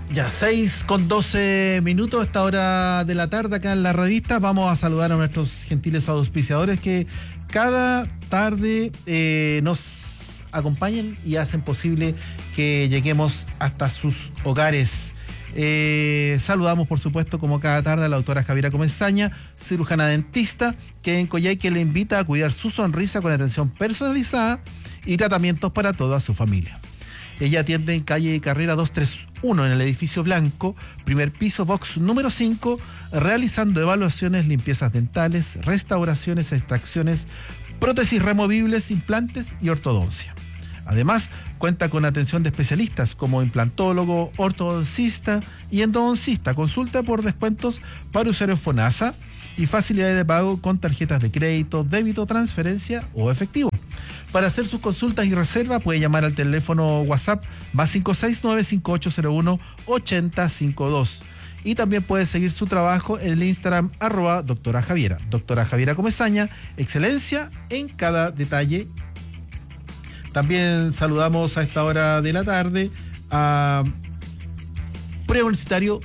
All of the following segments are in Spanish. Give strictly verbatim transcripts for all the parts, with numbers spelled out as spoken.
Ya, seis con doce minutos a esta hora de la tarde acá en la revista. Vamos a saludar a nuestros gentiles auspiciadores que cada tarde eh, nos acompañan y hacen posible que lleguemos hasta sus hogares. Eh, saludamos, por supuesto, como cada tarde, a la doctora Javiera Comesaña, cirujana dentista, que en Coyhaique le invita a cuidar su sonrisa con atención personalizada y tratamientos para toda su familia. Ella atiende en calle Carrera doscientos treinta y uno en el edificio blanco, primer piso, box número cinco, realizando evaluaciones, limpiezas dentales, restauraciones, extracciones, prótesis removibles, implantes y ortodoncia. Además, cuenta con atención de especialistas como implantólogo, ortodoncista y endodoncista. Consulta por descuentos para usuarios FONASA y facilidades de pago con tarjetas de crédito, débito, transferencia o efectivo. Para hacer sus consultas y reserva puede llamar al teléfono WhatsApp más cinco seis nueve cinco ocho cero uno ocho cero cinco dos. Y también puede seguir su trabajo en el Instagram arroba doctora Javiera. Doctora Javiera Comesaña, excelencia en cada detalle. También saludamos a esta hora de la tarde a Preuniversitario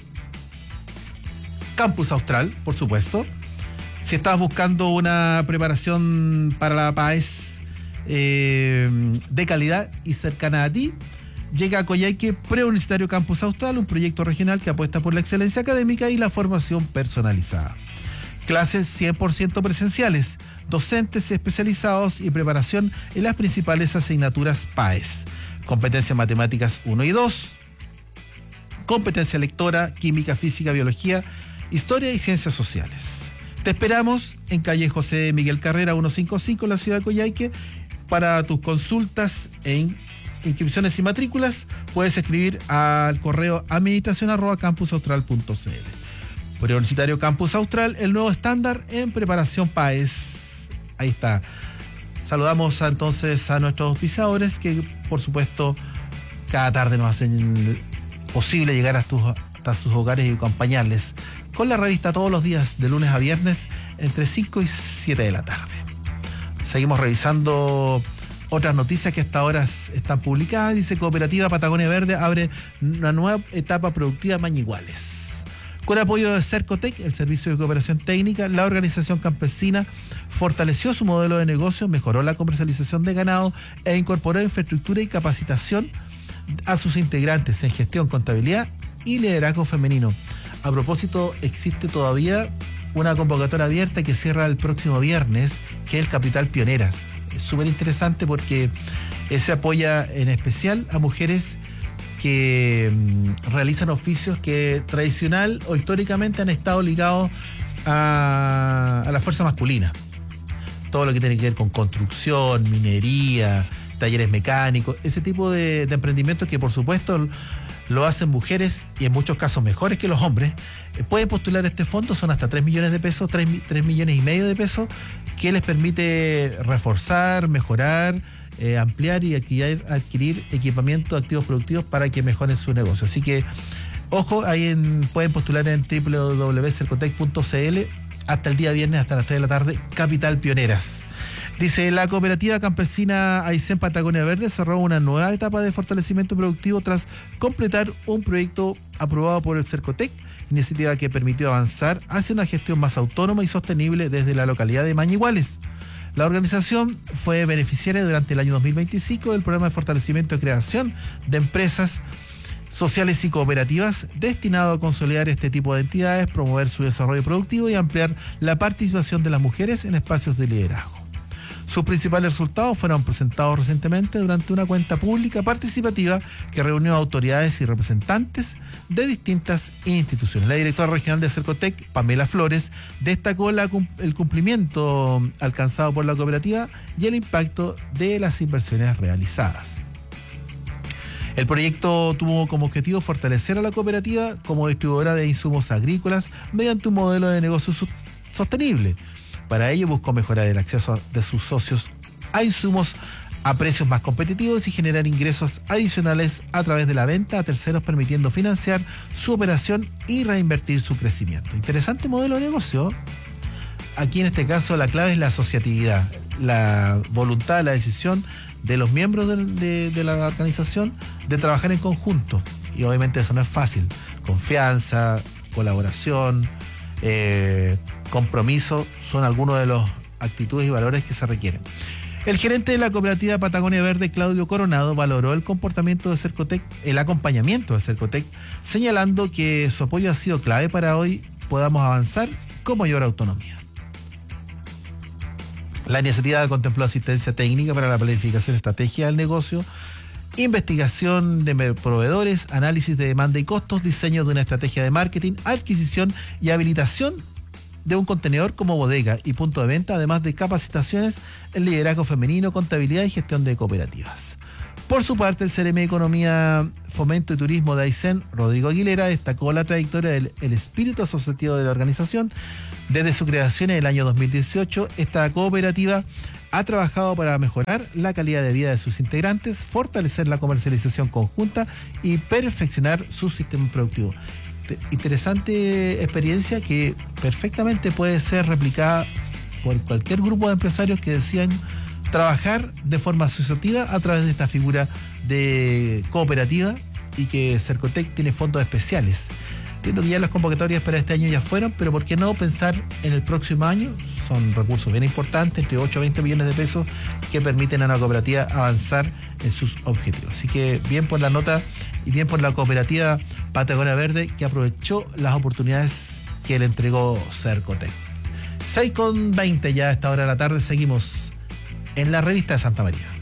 Campus Austral, por supuesto. Si estás buscando una preparación para la P A E S eh, de calidad y cercana a ti, llega a Coyhaique Preuniversitario Campus Austral, un proyecto regional que apuesta por la excelencia académica y la formación personalizada. Clases cien por ciento presenciales, docentes especializados y preparación en las principales asignaturas P A E S. Competencias matemáticas uno y dos, competencia lectora, química, física, biología, historia y ciencias sociales. Te esperamos en calle José Miguel Carrera ciento cincuenta y cinco en la ciudad de Coyhaique. Para tus consultas e inscripciones y matrículas puedes escribir al correo administración arroba campusaustral punto c l. Preuniversitario Campus Austral, el nuevo estándar en preparación P A E S. Ahí está. Saludamos a, entonces a nuestros auspiciadores que, por supuesto, cada tarde nos hacen posible llegar a tus, hasta sus hogares y acompañarles con la revista todos los días, de lunes a viernes, entre cinco y siete de la tarde. Seguimos revisando otras noticias que hasta ahora están publicadas. Dice: Cooperativa Patagonia Verde abre una nueva etapa productiva Mañiguales. Con apoyo de Cercotec, el Servicio de Cooperación Técnica, la organización campesina fortaleció su modelo de negocio, mejoró la comercialización de ganado e incorporó infraestructura y capacitación a sus integrantes en gestión, contabilidad y liderazgo femenino. A propósito, existe todavía una convocatoria abierta que cierra el próximo viernes, que es el Capital Pioneras. Es súper interesante porque se apoya en especial a mujeres que mm, realizan oficios que tradicional o históricamente han estado ligados a, a la fuerza masculina. Todo lo que tiene que ver con construcción, minería, talleres mecánicos, ese tipo de, de emprendimientos que por supuesto lo hacen mujeres y en muchos casos mejores que los hombres. Eh, pueden postular este fondo, son hasta tres millones de pesos, tres millones y medio de pesos, que les permite reforzar, mejorar, Eh, ampliar y adquirir, adquirir equipamiento, activos productivos para que mejoren su negocio. Así que, ojo, ahí en, pueden postular en doble u doble u doble u punto cercotec punto c l hasta el día viernes, hasta las tres de la tarde, Capital Pioneras. Dice: la cooperativa campesina Aysén Patagonia Verde cerró una nueva etapa de fortalecimiento productivo tras completar un proyecto aprobado por el Cercotec, iniciativa que permitió avanzar hacia una gestión más autónoma y sostenible desde la localidad de Mañiguales. La organización fue beneficiaria durante el año dos mil veinticinco del programa de fortalecimiento y creación de empresas sociales y cooperativas destinado a consolidar este tipo de entidades, promover su desarrollo productivo y ampliar la participación de las mujeres en espacios de liderazgo. Sus principales resultados fueron presentados recientemente durante una cuenta pública participativa que reunió a autoridades y representantes de distintas instituciones. La directora regional de Cercotec, Pamela Flores, destacó la, el cumplimiento alcanzado por la cooperativa y el impacto de las inversiones realizadas. El proyecto tuvo como objetivo fortalecer a la cooperativa como distribuidora de insumos agrícolas mediante un modelo de negocio sostenible. Para ello buscó mejorar el acceso de sus socios a insumos a precios más competitivos y generar ingresos adicionales a través de la venta a terceros, permitiendo financiar su operación y reinvertir su crecimiento. Interesante modelo de negocio. Aquí en este caso la clave es la asociatividad, la voluntad, la decisión de los miembros de, de, de la organización de trabajar en conjunto. Y obviamente eso no es fácil. Confianza, colaboración, eh, compromiso son algunos de las actitudes y valores que se requieren. El gerente de la cooperativa Patagonia Verde, Claudio Coronado, valoró el comportamiento de Cercotec, el acompañamiento de Cercotec, señalando que su apoyo ha sido clave para hoy podamos avanzar con mayor autonomía. La iniciativa contempló asistencia técnica para la planificación estratégica del negocio, investigación de proveedores, análisis de demanda y costos, diseño de una estrategia de marketing, adquisición y habilitación de un contenedor como bodega y punto de venta, además de capacitaciones en liderazgo femenino, contabilidad y gestión de cooperativas. Por su parte, el C R M de Economía, Fomento y Turismo de Aysén, Rodrigo Aguilera, destacó la trayectoria del el espíritu asociativo de la organización. Desde su creación en el año dos mil dieciocho, esta cooperativa ha trabajado para mejorar la calidad de vida de sus integrantes, fortalecer la comercialización conjunta y perfeccionar su sistema productivo. Interesante experiencia que perfectamente puede ser replicada por cualquier grupo de empresarios que decían trabajar de forma asociativa a través de esta figura de cooperativa y que Cercotec tiene fondos especiales. Entiendo que ya las convocatorias para este año ya fueron, pero ¿por qué no pensar en el próximo año? Son recursos bien importantes, entre ocho a veinte millones de pesos, que permiten a una cooperativa avanzar en sus objetivos. Así que bien por la nota y bien por la cooperativa Patagonia Verde, que aprovechó las oportunidades que le entregó Cercotec. seis con veinte ya a esta hora de la tarde, seguimos en la revista de Santa María.